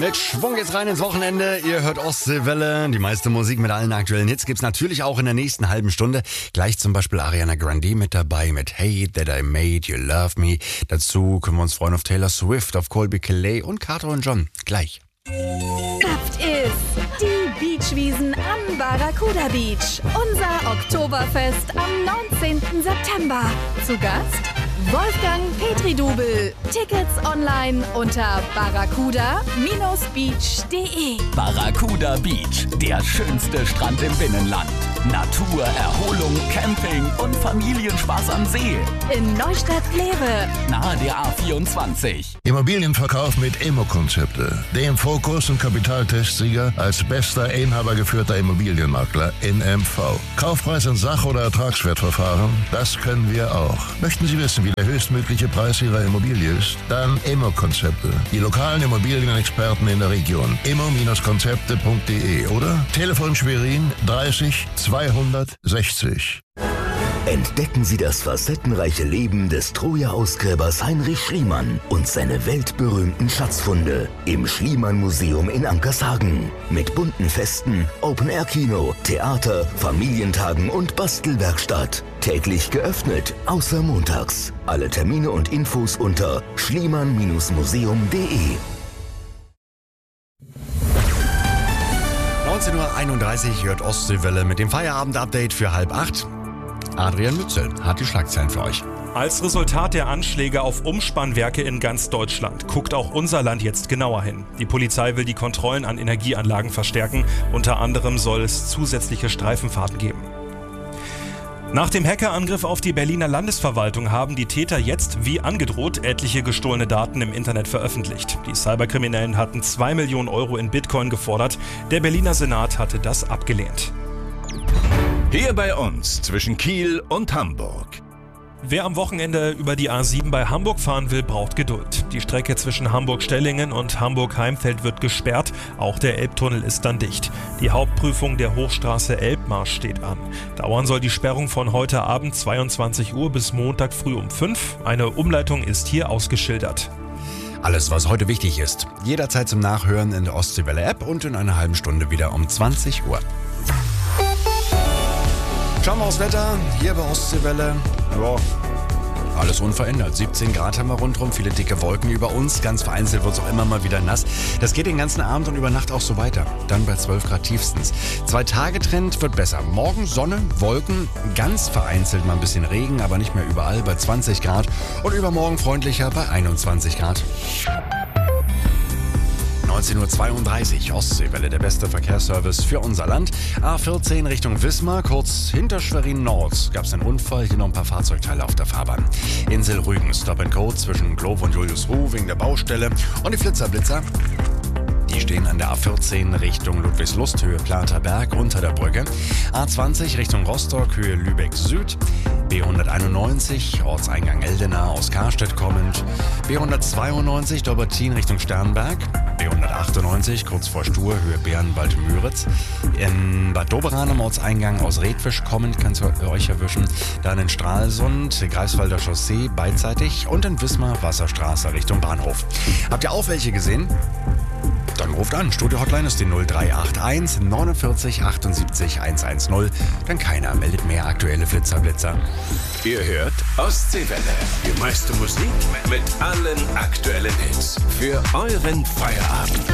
Mit Schwung geht's rein ins Wochenende. Ihr hört Ostseewelle. Die meiste Musik mit allen aktuellen Hits gibt's natürlich auch in der nächsten halben Stunde. Gleich zum Beispiel Ariana Grande mit dabei mit Hey That I Made You Love Me. Dazu können wir uns freuen auf Taylor Swift, auf Colby Calais und Carter und John. Gleich. Saft ist die Beachwiesen am Barracuda Beach. Unser Oktoberfest am 19. September. Zu Gast Wolfgang Petri-Dubel. Tickets online unter barracuda-beach.de. Barracuda Beach, der schönste Strand im Binnenland. Natur, Erholung, Camping und Familienspaß am See. In Neustadt-Glewe. Nahe der A24. Immobilienverkauf mit Immo-Konzepte. Dem Fokus- und Kapitaltestsieger als bester inhabergeführter Immobilienmakler in MV. Kaufpreis in Sach- oder Ertragswertverfahren? Das können wir auch. Möchten Sie wissen, wie der höchstmögliche Preis Ihrer Immobilie ist? Dann Immo-Konzepte. Die lokalen Immobilienexperten in der Region. immo-konzepte.de oder Telefon Schwerin 30 260. Entdecken Sie das facettenreiche Leben des Troja-Ausgräbers Heinrich Schliemann und seine weltberühmten Schatzfunde im Schliemann-Museum in Ankershagen. Mit bunten Festen, Open-Air-Kino, Theater, Familientagen und Bastelwerkstatt. Täglich geöffnet, außer montags. Alle Termine und Infos unter schliemann-museum.de. 19.31 Uhr hört Ostseewelle mit dem Feierabend-Update für 7:30. Adrian Mützel hat die Schlagzeilen für euch. Als Resultat der Anschläge auf Umspannwerke in ganz Deutschland guckt auch unser Land jetzt genauer hin. Die Polizei will die Kontrollen an Energieanlagen verstärken. Unter anderem soll es zusätzliche Streifenfahrten geben. Nach dem Hackerangriff auf die Berliner Landesverwaltung haben die Täter jetzt, wie angedroht, etliche gestohlene Daten im Internet veröffentlicht. Die Cyberkriminellen hatten 2 Millionen Euro in Bitcoin gefordert. Der Berliner Senat hatte das abgelehnt. Hier bei uns zwischen Kiel und Hamburg. Wer am Wochenende über die A7 bei Hamburg fahren will, braucht Geduld. Die Strecke zwischen Hamburg-Stellingen und Hamburg-Heimfeld wird gesperrt. Auch der Elbtunnel ist dann dicht. Die Hauptprüfung der Hochstraße Elbmarsch steht an. Dauern soll die Sperrung von heute Abend 22 Uhr bis Montag früh um 5. Eine Umleitung ist hier ausgeschildert. Alles, was heute wichtig ist, jederzeit zum Nachhören in der Ostseewelle-App und in einer halben Stunde wieder um 20 Uhr. Schauen wir aufs Wetter, hier bei Ostseewelle. Ja, alles unverändert. 17 Grad haben wir rundherum, viele dicke Wolken über uns. Ganz vereinzelt wird es auch immer mal wieder nass. Das geht den ganzen Abend und über Nacht auch so weiter. Dann bei 12 Grad tiefstens. 2-Tage-Trend wird besser. Morgen Sonne, Wolken, ganz vereinzelt mal ein bisschen Regen, aber nicht mehr überall bei 20 Grad. Und übermorgen freundlicher bei 21 Grad. 19.32 Uhr, Ostseewelle, der beste Verkehrsservice für unser Land. A14 Richtung Wismar, kurz hinter Schwerin Nord gab es einen Unfall, hier noch ein paar Fahrzeugteile auf der Fahrbahn. Insel Rügen, Stop and Go zwischen Globe und Juliusruh wegen der Baustelle. Und die Blitzer, die stehen an der A14 Richtung Ludwigslust, Höhe Platerberg unter der Brücke. A20 Richtung Rostock, Höhe Lübeck Süd. B191 Ortseingang Eldena aus Karstedt kommend. B192 Dobbertin Richtung Sternberg. B198 kurz vor Stur, Höhe Bärenwald-Müritz. In Bad Doberan am Ortseingang aus Redfisch kommend, kann es euch erwischen. Dann in Stralsund, Greifswalder Chaussee beidseitig und in Wismar Wasserstraße Richtung Bahnhof. Habt ihr auch welche gesehen? Dann ruft an. Studio-Hotline ist die 0381 49 78 110. Dann keiner meldet mehr aktuelle Blitzer. Ihr hört Ostseewelle. Die meiste Musik mit allen aktuellen Hits. Für euren Feierabend.